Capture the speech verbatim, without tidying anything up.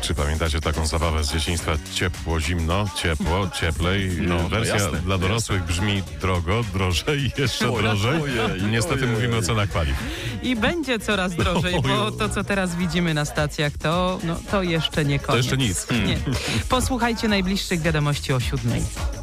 Czy pamiętacie taką zabawę z dzieciństwa? Ciepło, zimno, ciepło, cieplej. No, Wersja no jasne, dla dorosłych brzmi drogo, drożej, jeszcze Ojej, drożej. ojej, Niestety ojej. mówimy o cenach paliw. I będzie coraz drożej, bo to, co teraz widzimy na stacjach, to, no, to jeszcze nie koniec. To jeszcze nic. Nie. Posłuchajcie najbliższych wiadomości o siódmej.